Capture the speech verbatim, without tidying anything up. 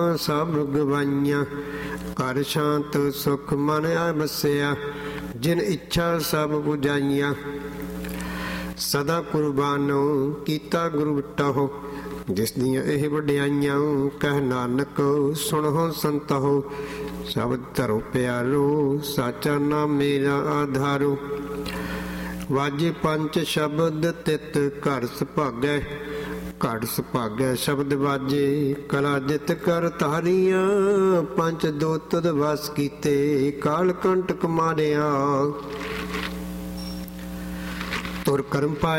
ਸਭ ਗਵਾਈਆਂ। ਘਰ ਸ਼ਾਂਤ ਸੁਖ ਮਨ ਆ ਬਸਿਆ, ਜਿਨ ਇੱਛਾ ਸਭ ਪੁਜਾਈਆਂ। ਸਦਾ ਕੁਰਬਾਨੋ ਕੀਤਾ ਗੁਰੂ ਵਿਟਹੁ, ਜਿਸ ਦੀਆਂ ਇਹ ਵਡਿਆਈਆਂ। ਕਹਿ ਨਾਨਕ ਸੁਣੋ ਸੰਤਹੁ, ਸ਼ਬਦ ਧਰੋ ਪਿਆਰੋ, ਸਾਚਾ ਨਾਮ ਮੇਰਾ ਆਧਾਰੋ। ਵਾਜੇ ਪੰਚ ਸ਼ਬਦ ਤਿਤ ਘਰ ਸੁਭਾਗੈ, ਘੜ ਸੁਭਾਗੈ ਸ਼ਬਦ ਵਾਜੇ। ਕਲਾ ਜਿਤ ਕਰ ਧਾਰੀਆਂ, ਪੰਚ ਦੋ ਤੁਧ ਵਸ ਕੀਤੇ। ਕਾਲ ਕੰਟਕ ਮਾਰਿਆ, ਤੁਰ ਕਰਮ ਪਾਇਆ